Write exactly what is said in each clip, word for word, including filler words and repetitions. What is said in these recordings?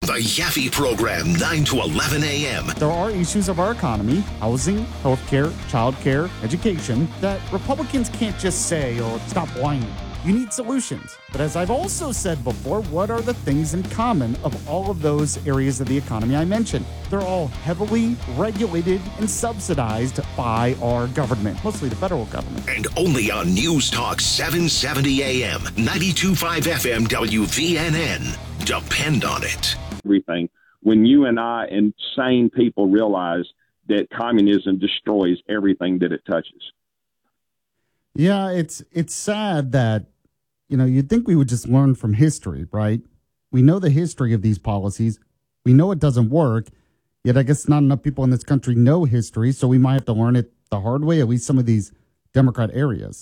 The Yaffe Program, nine to eleven a.m. There are issues of our economy, housing, healthcare, childcare, education, that Republicans can't just say, oh, stop whining. You need solutions. But as I've also said before, what are the things in common of all of those areas of the economy I mentioned? They're all heavily regulated and subsidized by our government, mostly the federal government. And only on News Talk seven seventy a.m., ninety-two point five F M W V N N. Depend on it. Everything. When you and I and sane people realize that communism destroys everything that it touches. Yeah, it's it's sad that, you know, you'd think we would just learn from history, right? We know the history of these policies. We know it doesn't work, yet I guess not enough people in this country know history, so we might have to learn it the hard way, at least some of these Democrat areas.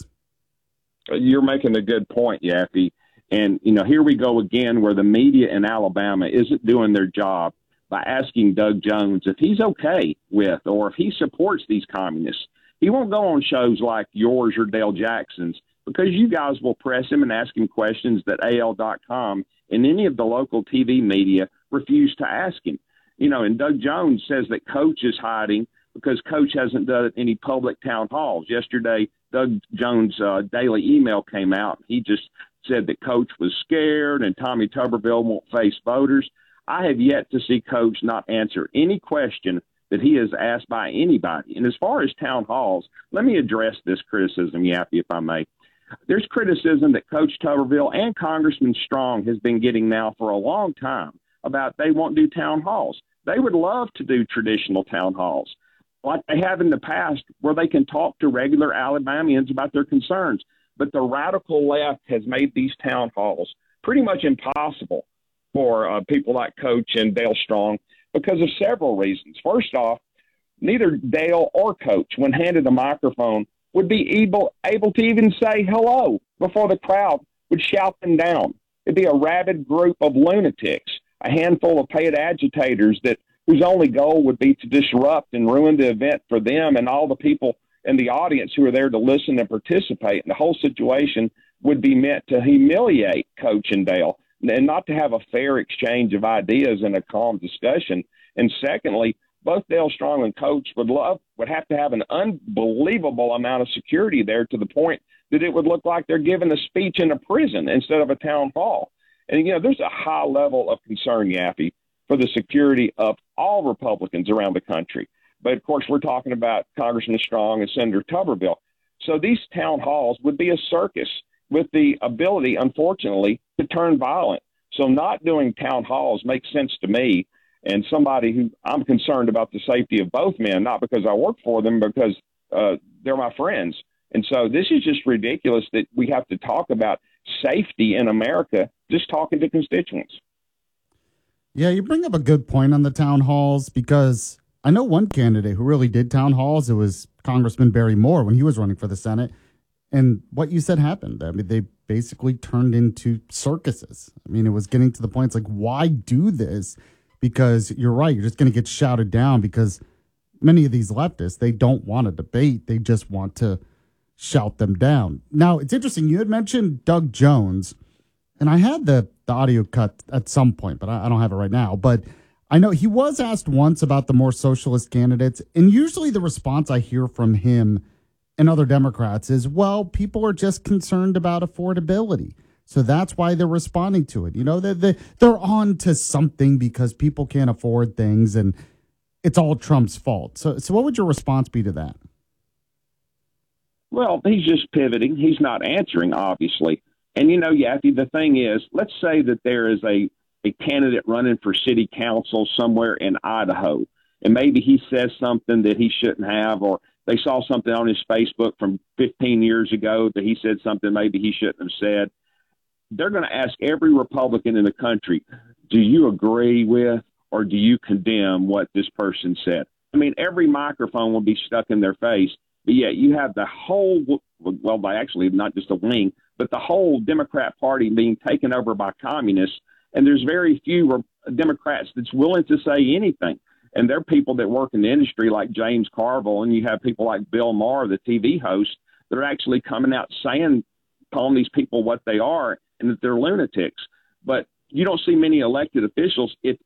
You're making a good point, Yaffe. And, you know, here we go again where the media in Alabama isn't doing their job by asking Doug Jones if he's okay with or if he supports these communists. He won't go on shows like yours or Dale Jackson's because you guys will press him and ask him questions that A L dot com and any of the local T V media refuse to ask him. You know, and Doug Jones says that Coach is hiding because Coach hasn't done any public town halls. Yesterday, Doug Jones' uh, daily email came out. He just said that Coach was scared and Tommy Tuberville won't face voters. I have yet to see Coach not answer any question that he is asked by anybody. And as far as town halls, let me address this criticism, Yaffe, if I may. There's criticism that Coach Tuberville and Congressman Strong has been getting now for a long time about they won't do town halls. They would love to do traditional town halls like they have in the past where they can talk to regular Alabamians about their concerns. But the radical left has made these town halls pretty much impossible for uh, people like Coach and Dale Strong because of several reasons. First off, neither Dale or Coach, when handed a microphone, would be able, able to even say hello before the crowd would shout them down. It'd be a rabid group of lunatics, a handful of paid agitators that whose only goal would be to disrupt and ruin the event for them and all the people in the audience who are there to listen and participate. And the whole situation would be meant to humiliate Coach and Dale and not to have a fair exchange of ideas and a calm discussion. And secondly, both Dale Strong and Coach would love would have to have an unbelievable amount of security there to the point that it would look like they're giving a speech in a prison instead of a town hall. And, you know, there's a high level of concern, Yaffe, for the security of all Republicans around the country. But, of course, we're talking about Congressman Strong and Senator Tuberville. So these town halls would be a circus with the ability, unfortunately, to turn violent. So not doing town halls makes sense to me. And somebody who I'm concerned about the safety of both men, not because I work for them, because uh, they're my friends. And so this is just ridiculous that we have to talk about safety in America just talking to constituents. Yeah, you bring up a good point on the town halls because I know one candidate who really did town halls. It was Congressman Barry Moore when he was running for the Senate. And what you said happened. I mean, they basically turned into circuses. I mean, it was getting to the point, it's like, why do this? Because you're right, you're just going to get shouted down because many of these leftists, they don't want to debate. They just want to shout them down. Now, it's interesting. You had mentioned Doug Jones, and I had the, the audio cut at some point, but I, I don't have it right now. But I know he was asked once about the more socialist candidates, and usually the response I hear from him and other Democrats is, well, people are just concerned about affordability. So that's why they're responding to it. You know, they're, they're, they're on to something because people can't afford things, and it's all Trump's fault. So, so what would your response be to that? Well, he's just pivoting. He's not answering, obviously. And, you know, Yaffe, the thing is, let's say that there is a, a candidate running for city council somewhere in Idaho, and maybe he says something that he shouldn't have, or they saw something on his Facebook from fifteen years ago that he said something maybe he shouldn't have said. They're going to ask every Republican in the country, do you agree with or do you condemn what this person said? I mean, every microphone will be stuck in their face, but yet you have the whole, well, by actually not just a wing, but the whole Democrat Party being taken over by communists, and there's very few Democrats that's willing to say anything. And there are people that work in the industry like James Carville, and you have people like Bill Maher, the T V host, that are actually coming out saying, telling these people what they are and that they're lunatics. But you don't see many elected officials, if